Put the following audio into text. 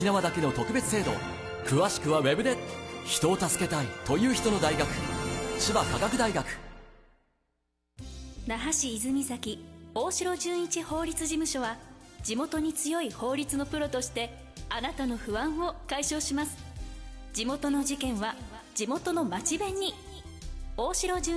沖縄だけの特別制度。詳しくはウェブで。人を助けたいという人の大学、千葉科学大学。 那覇市泉崎大城純一法律事務所は、地元に強い法律のプロとしてあなたの不安を解消します。地元の事件は地元の町弁に。大城純